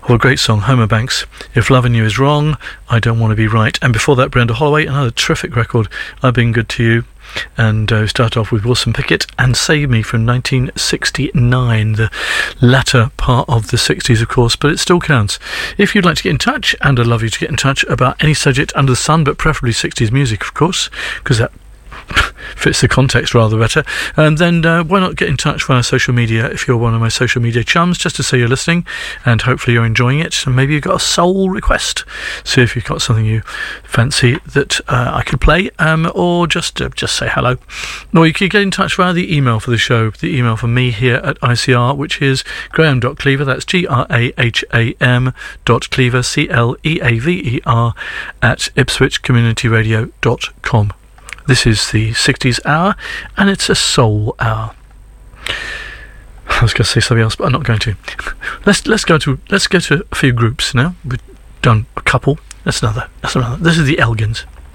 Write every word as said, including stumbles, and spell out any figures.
Well, a great song, Homer Banks, If Loving You Is Wrong, I Don't Want to Be Right. And before that, Brenda Holloway, another terrific record, I've Been Good to You. And uh, start off with Wilson Pickett and Save Me from nineteen sixty-nine, the latter part of the sixties, of course, but it still counts. If you'd like to get in touch, and I'd love you to get in touch about any subject under the sun, but preferably sixties music, of course, because that fits the context rather better, and then uh, why not get in touch via social media if you're one of my social media chums, just to say you're listening and hopefully you're enjoying it, and maybe you've got a soul request, see if you've got something you fancy that uh, I could play, um, or just uh, just say hello. Or you can get in touch via the email for the show, the email for me here at I C R, which is graham dot cleaver, that's G R A H A M dot cleaver, C L E A V E R, at ipswich community radio dot com. This is the sixties hour, and it's a soul hour. I was going to say something else, but I'm not going to. Let's let's go to let's go to a few groups now. We've done a couple. That's another. That's another. This is the Elgins.